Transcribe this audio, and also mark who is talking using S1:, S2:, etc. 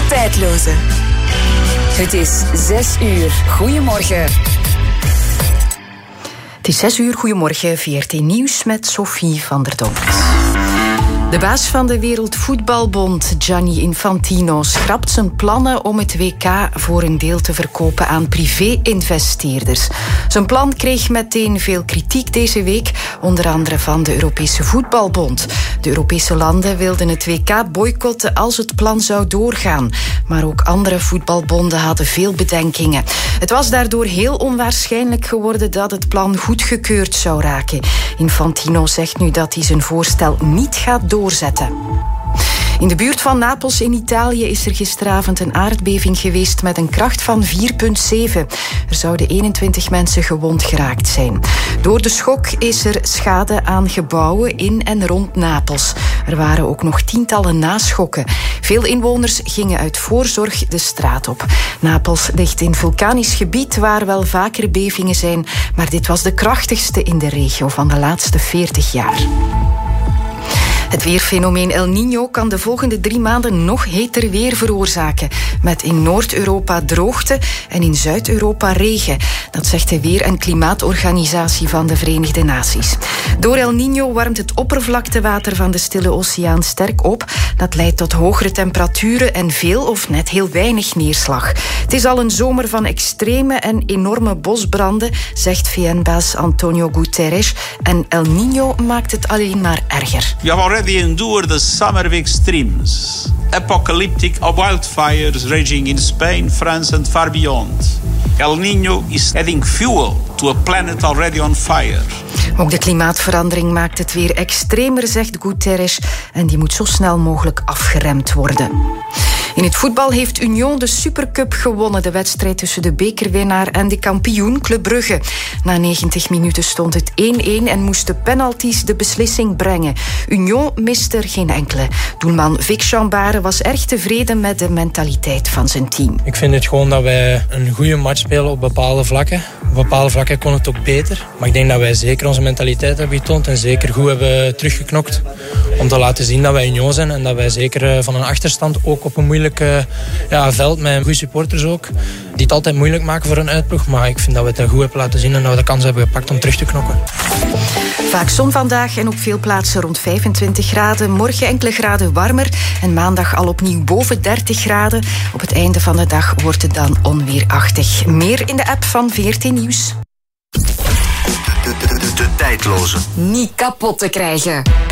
S1: Tijdloze. Het is 6 uur. Goedemorgen.
S2: Het is 6 uur. Goedemorgen. VRT Nieuws met Sophie van der Donk. De baas van de Wereldvoetbalbond, Gianni Infantino, schrapt zijn plannen om het WK voor een deel te verkopen aan privé-investeerders. Zijn plan kreeg meteen veel kritiek deze week, onder andere van de Europese Voetbalbond. De Europese landen wilden het WK boycotten als het plan zou doorgaan. Maar ook andere voetbalbonden hadden veel bedenkingen. Het was daardoor heel onwaarschijnlijk geworden dat het plan goedgekeurd zou raken. Infantino zegt nu dat hij zijn voorstel niet gaat doorzetten. In de buurt van Napels in Italië is er gisteravond een aardbeving geweest met een kracht van 4,7. Er zouden 21 mensen gewond geraakt zijn. Door de schok is er schade aan gebouwen in en rond Napels. Er waren ook nog tientallen naschokken. Veel inwoners gingen uit voorzorg de straat op. Napels ligt in vulkanisch gebied waar wel vaker bevingen zijn, maar dit was de krachtigste in de regio van de laatste 40 jaar. Het weerfenomeen El Niño kan de volgende 3 maanden nog heter weer veroorzaken. Met in Noord-Europa droogte en in Zuid-Europa regen. Dat zegt de Weer- en Klimaatorganisatie van de Verenigde Naties. Door El Niño warmt het oppervlaktewater van de Stille Oceaan sterk op. Dat leidt tot hogere temperaturen en veel of net heel weinig neerslag. Het is al een zomer van extreme en enorme bosbranden, zegt VN-baas Antonio Guterres. En El Niño maakt het alleen maar erger.
S3: We have already endured the summer of extremes. Apocalyptic wildfires raging in Spain, France and far beyond. El Niño is adding fuel to a planet already on fire.
S2: Ook de klimaatverandering maakt het weer extremer, zegt Guterres. En die moet zo snel mogelijk afgeremd worden. In het voetbal heeft Union de Supercup gewonnen. De wedstrijd tussen de bekerwinnaar en de kampioen Club Brugge. Na 90 minuten stond het 1-1 en moesten penalties de beslissing brengen. Union miste er geen enkele. Doelman Vic Chambare was erg tevreden met de mentaliteit van zijn team.
S4: Ik vind het gewoon dat wij een goede match spelen op bepaalde vlakken. Op bepaalde vlakken kon het ook beter. Maar ik denk dat wij zeker onze mentaliteit hebben getoond en zeker goed hebben teruggeknokt. Om te laten zien dat wij Union zijn en dat wij zeker van een achterstand ook op een moeilijk veld met goede supporters ook. Die het altijd moeilijk maken voor een uitploeg. Maar ik vind dat we het goed hebben laten zien en dat we de kans hebben gepakt om terug te knokken.
S2: Vaak zon vandaag en op veel plaatsen rond 25 graden. Morgen enkele graden warmer en maandag al opnieuw boven 30 graden. Op het einde van de dag wordt het dan onweerachtig. Meer in de app van VRT Nieuws.
S1: De tijdloze. Niet kapot te krijgen.